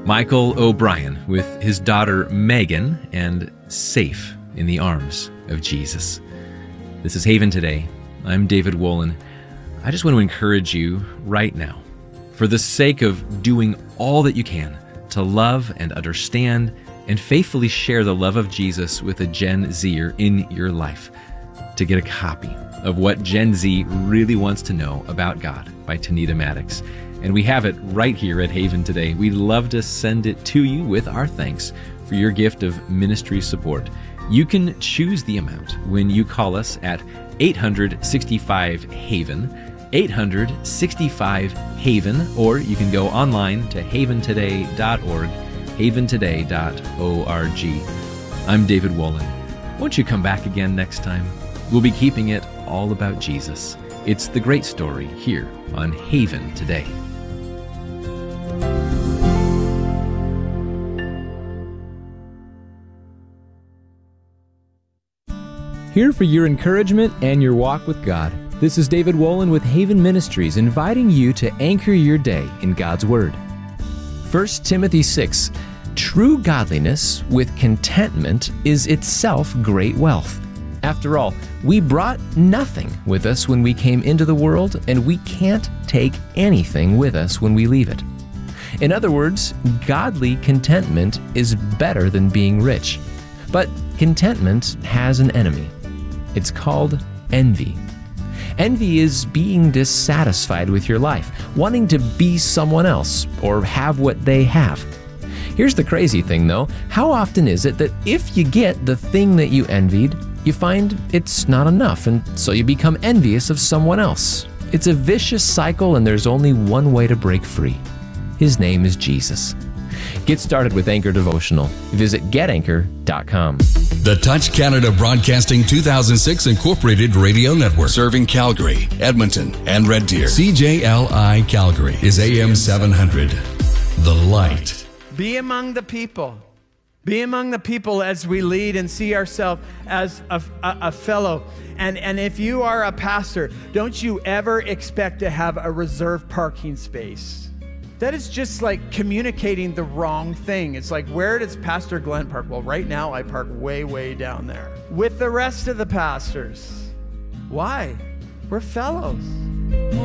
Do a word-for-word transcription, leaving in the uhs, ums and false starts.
Michael O'Brien with his daughter Megan and Safe in the Arms of Jesus. This is Haven Today. I'm David Wolin. I just want to encourage you right now, for the sake of doing all that you can to love and understand and faithfully share the love of Jesus with a Gen Zer in your life, to get a copy of What Gen Z Really Wants to Know About God by Tanita Maddox. And we have it right here at Haven Today. We'd love to send it to you with our thanks for your gift of ministry support. You can choose the amount when you call us at eight hundred sixty-five Haven, eight hundred sixty-five Haven, or you can go online to haven today dot org, haven today dot org. I'm David Wolin. Won't you come back again next time? We'll be keeping it all about Jesus. It's the great story here on Haven Today. Here for your encouragement and your walk with God. This is David Wolin with Haven Ministries, inviting you to anchor your day in God's Word. First Timothy six, true godliness with contentment is itself great wealth. After all, we brought nothing with us when we came into the world, and we can't take anything with us when we leave it. In other words, godly contentment is better than being rich. But contentment has an enemy. It's called envy. Envy is being dissatisfied with your life, wanting to be someone else or have what they have. Here's the crazy thing, though. How often is it that if you get the thing that you envied, you find it's not enough, and so you become envious of someone else? It's a vicious cycle, and there's only one way to break free. His name is Jesus. Get started with Anchor Devotional. Visit get anchor dot com. The Touch Canada Broadcasting two thousand six Incorporated Radio Network, serving Calgary, Edmonton, and Red Deer. C J L I Calgary is A M seven hundred. The Light. Be among the people. Be among the people as we lead and see ourselves as a, a, a fellow. And, and if you are a pastor, don't you ever expect to have a reserved parking space. That is just like communicating the wrong thing. It's like, where does Pastor Glenn park? Well, right now I park way, way down there with the rest of the pastors. Why? We're fellows.